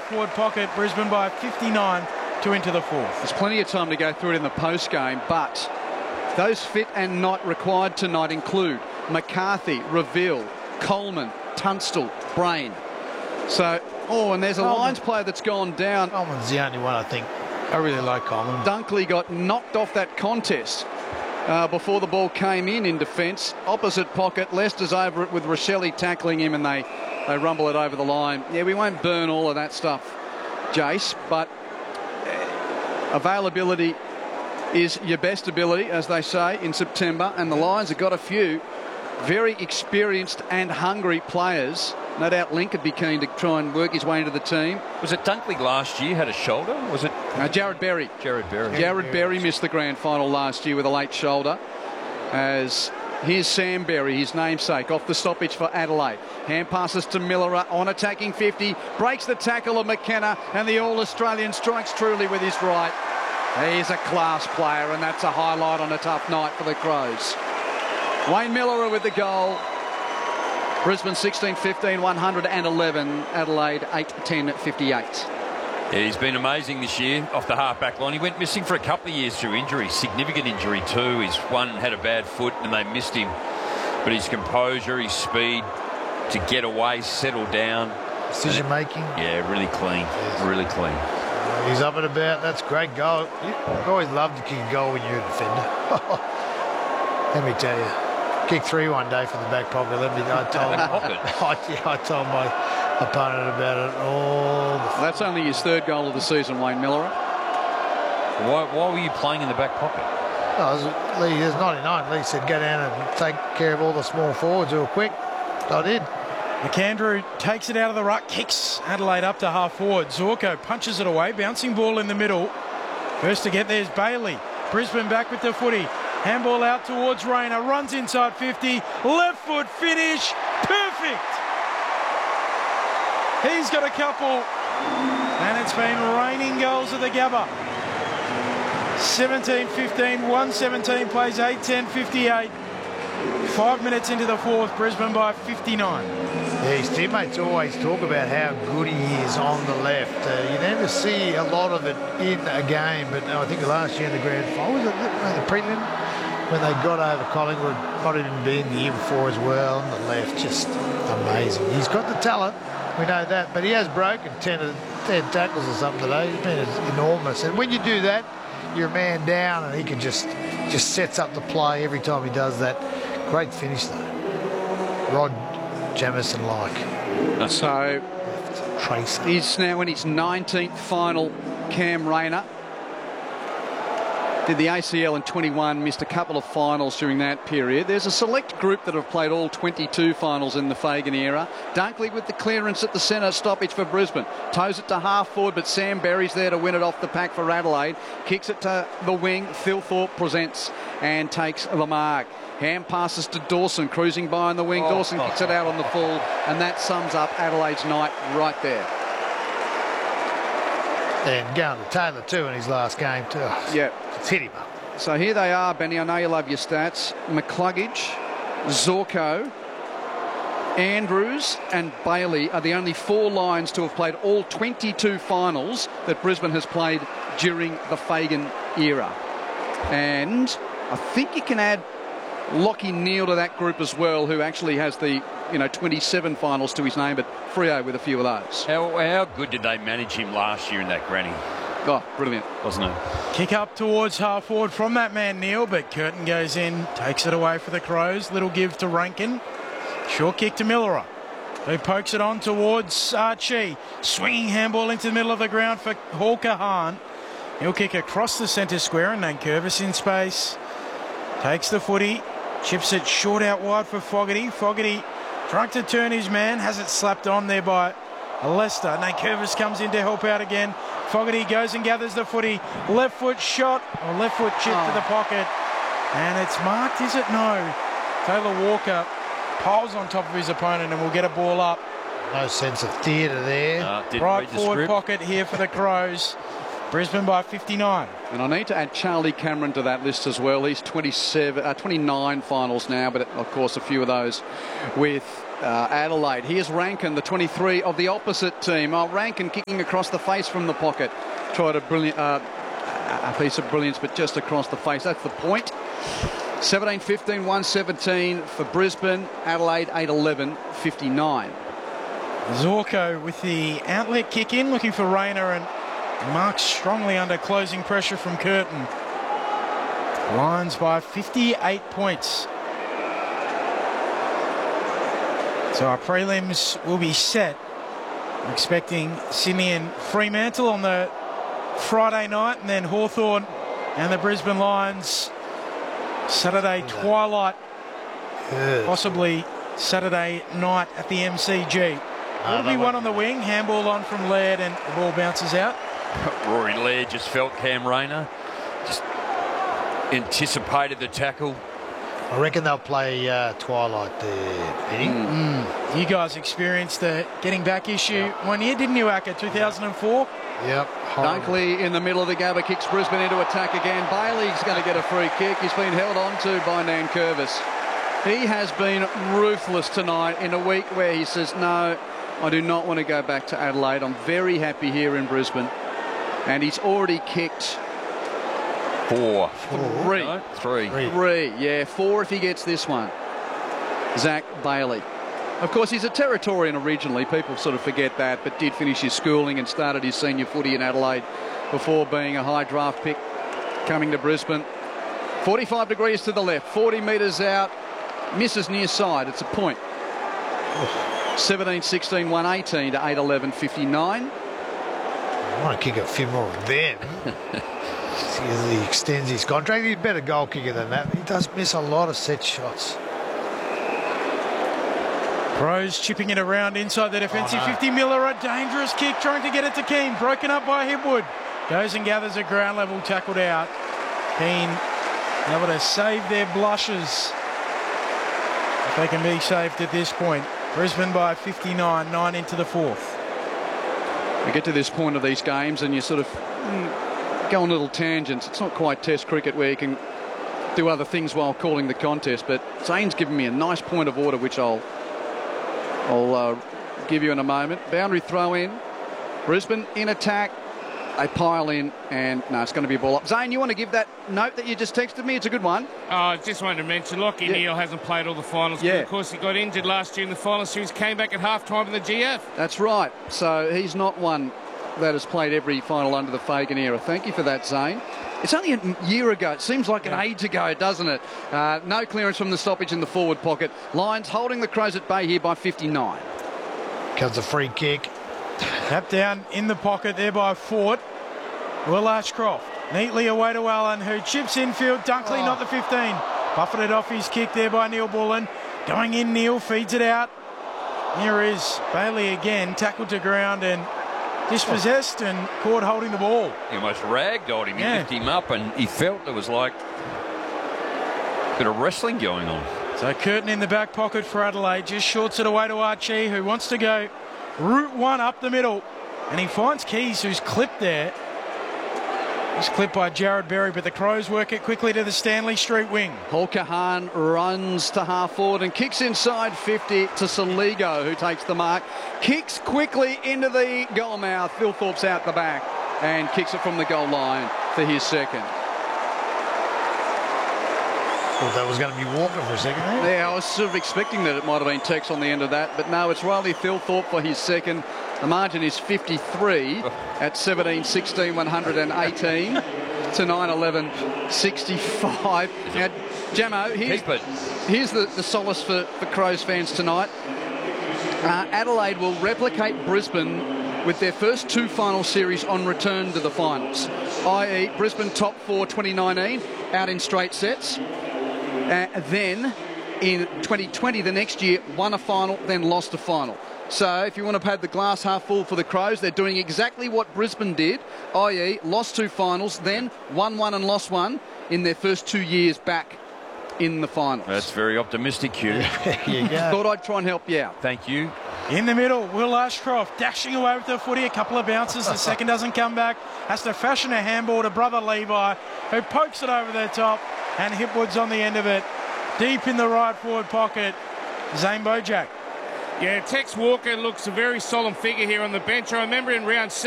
half-forward pocket. Brisbane by 59 to into the fourth. There's plenty of time to go through it in the post-game, but those fit and not required tonight include McCarthy, Reveal, Coleman, Tunstall, Brain. So, and there's a Lions player that's gone down. Coleman's the only one I think. I really like Coleman. Dunkley got knocked off that contest before the ball came in defence. Opposite pocket, Leicester's over it with Rochelle tackling him, and they rumble it over the line. Yeah, we won't burn all of that stuff, Jace, but availability is your best ability, as they say, in September, and the Lions have got a few very experienced and hungry players. No doubt Link would be keen to try and work his way into the team. Was it Dunkley last year had a shoulder? Was it Jared Berry? Jared Berry missed the grand final last year with a late shoulder. As here's Sam Berry, his namesake, off the stoppage for Adelaide. Hand passes to Miller on attacking 50, breaks the tackle of McKenna, and the All-Australian strikes truly with his right. He's a class player, and that's a highlight on a tough night for the Crows. Wayne Miller with the goal. Brisbane 16-15, 111. Adelaide 8-10, 58. Yeah, he's been amazing this year off the half-back line. He went missing for a couple of years through injury, significant injury too. His one had a bad foot and they missed him. But his composure, his speed to get away, settle down. Decision making. Yeah, really clean. Yes. Really clean. He's up and about. That's a great goal. You always love to kick a goal when you're a defender. Let me tell you. Kick 3 one day from the back pocket. I told my opponent about it all. That's only his third goal of the season, Wayne Miller. Why were you playing in the back pocket? Lee, there's 99. Lee said go down and take care of all the small forwards who are quick. I did. McAndrew takes it out of the ruck, kicks Adelaide up to half forward. Zorko punches it away, bouncing ball in the middle. First to get there is Bailey. Brisbane back with the footy. Handball out towards Rayner, runs inside 50, left foot finish, perfect. He's got a couple, and it's been raining goals at the Gabba. 17-15, 117 plays 8-10, 58. 5 minutes into the fourth, Brisbane by 59. Yeah, his teammates always talk about how good he is on the left. You never see a lot of it in a game, but I think last year in the grand final, was it the prelim, when they got over Collingwood, might even been the year before as well, on the left, just amazing. He's got the talent, we know that, but he has broken 10 tackles or something today. He's been enormous, and when you do that, you're a man down, and he can just sets up the play every time he does that. Great finish though. Rod Jamison-like. So Tracy. He's now in his 19th final. Cam Rayner did the ACL in 21, missed a couple of finals during that period. There's a select group that have played all 22 finals in the Fagan era. Dunkley with the clearance at the centre stoppage for Brisbane. Toes it to half forward, but Sam Berry's there to win it off the pack for Adelaide. Kicks it to the wing. Phil Thorpe presents and takes the mark. Hand passes to Dawson, cruising by on the wing. Dawson kicks it out on the full, and that sums up Adelaide's night right there. And going to Taylor too in his last game too. Yeah. It's hit him up. So here they are, Benny. I know you love your stats. McCluggage, Zorko, Andrews and Bailey are the only 4 Lions to have played all 22 finals that Brisbane has played during the Fagan era. And I think you can add Lockie Neal to that group as well, who actually has the 27 finals to his name, but Freo with a few of those. How good did they manage him last year in that granny? Oh, brilliant. Wasn't it? Kick up towards half forward from that man Neal, but Curtin goes in, takes it away for the Crows. Little give to Rankin. Short kick to Millerer, who pokes it on towards Archie. Swinging handball into the middle of the ground for Hawker Hahn. He'll kick across the centre square, and Nankervis in space. Takes the footy, chips it short out wide for Fogarty. Fogarty trying to turn his man, has it slapped on there by Leicester. Nankervis comes in to help out again. Fogarty goes and gathers the footy. Left foot shot, or left foot chip to the pocket. And it's marked, is it? No. Taylor Walker piles on top of his opponent and will get a ball up. No sense of theatre there. Right forward pocket here for the Crows. Brisbane by 59. And I need to add Charlie Cameron to that list as well. He's 29 finals now, but of course a few of those with Adelaide. Here's Rankin, the 23 of the opposite team. Rankin kicking across the face from the pocket. Tried a piece of brilliance, but just across the face. That's the point. 17-15, 117 for Brisbane. Adelaide 8-11, 59. Zorko with the outlet kick in, looking for Rayner, and marked strongly under closing pressure from Curtin. Lions by 58 points. So our prelims will be set. I'm expecting Sydney and Fremantle on the Friday night, and then Hawthorn and the Brisbane Lions Saturday twilight, possibly Saturday night at the MCG. Will be one on the wing, handball on from Laird, and the ball bounces out. Rory Laird just felt Cam Rayner, just anticipated the tackle. I reckon they'll play twilight there, Penny. You guys experienced the getting back issue 1 year, didn't you, Acker? 2004? Yep. Dunkley in the middle of the Gabba kicks Brisbane into attack again. Bailey's going to get a free kick. He's been held on to by Nankervis. He has been ruthless tonight in a week where he says, no, I do not want to go back to Adelaide. I'm very happy here in Brisbane. And he's already kicked... Three. Yeah, 4 if he gets this one. Zach Bailey. Of course, he's a Territorian originally. People sort of forget that, but did finish his schooling and started his senior footy in Adelaide before being a high draft pick coming to Brisbane. 45 degrees to the left, 40 metres out, misses near side. It's a point. 17-16, 118 to 8-11, 59. I want to kick a few more of them. He extends his contract. He's a better goal kicker than that. He does miss a lot of set shots. Crows chipping it around inside the defensive 50. Miller, a dangerous kick, trying to get it to Keane. Broken up by Hipwood. Goes and gathers a ground level, tackled out. Keane able to save their blushes, if they can be saved at this point. Brisbane by 59, 9 into the fourth. We get to this point of these games and you sort of go on little tangents. It's not quite Test cricket where you can do other things while calling the contest, but Zane's given me a nice point of order, which I'll give you in a moment. Boundary throw in. Brisbane in attack. They pile in, and no, it's going to be a ball up. Zane, you want to give that note that you just texted me? It's a good one. I just wanted to mention, Lachie Neale hasn't played all the finals. Yeah. But of course, he got injured last year in the final series, came back at half-time in the GF. That's right. So he's not one that has played every final under the Fagan era. Thank you for that, Zane. It's only a year ago. It seems like an age ago, doesn't it? No clearance from the stoppage in the forward pocket. Lions holding the Crows at bay here by 59. Comes a free kick. Tap down in the pocket there by Fort. Will Ashcroft neatly away to Allen, who chips infield. Dunkley, not the 15. Buffeted off his kick there by Neil Bullen. Going in, Neil feeds it out. Here is Bailey again, tackled to ground and dispossessed and caught holding the ball. He almost ragdolled him. He lifted him up and he felt there was like a bit of wrestling going on. So Curtin in the back pocket for Adelaide, just shorts it away to Archie, who wants to go route one up the middle. And he finds Keys, who's clipped there. He's clipped by Jared Berry, but the Crows work it quickly to the Stanley Street wing. Paul Kahan runs to half forward and kicks inside 50 to Saligo, who takes the mark. Kicks quickly into the goal mouth. Phil Thorpe's out the back and kicks it from the goal line for his second. Thought that was going to be Walker for a second there. Yeah, I was sort of expecting that it might have been Tex on the end of that, but no, it's Riley Thilthorpe for his second. The margin is 53 at 17-16, 118 to 9-11, 65. Now, Jamo, here's the solace for Crows fans tonight. Adelaide will replicate Brisbane with their first two final series on return to the finals, i.e. Brisbane top four 2019 out in straight sets. Then in 2020, the next year, won a final, then lost a final. So if you want to pad the glass half full for the Crows, they're doing exactly what Brisbane did, i.e. lost two finals, then won one and lost one in their first 2 years back in the finals. That's very optimistic, Hugh. You go. Thought I'd try and help you out. Thank you. In the middle, Will Ashcroft dashing away with the footy. A couple of bounces. The second doesn't come back. Has to fashion a handball to brother Levi, who pokes it over the top. And Hipwood's on the end of it. Deep in the right forward pocket, Zane Bojack. Yeah, Tex Walker looks a very solemn figure here on the bench. I remember in round 6.